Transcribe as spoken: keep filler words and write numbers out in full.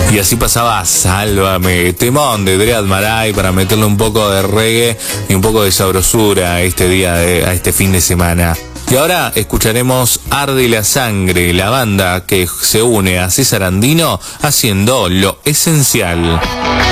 Y así pasaba Sálvame, temón de Dread Marai para meterle un poco de reggae y un poco de sabrosura a este día, de, a este fin de semana. Y ahora escucharemos Arde la Sangre, la banda que se une a César Andino haciendo Lo Esencial.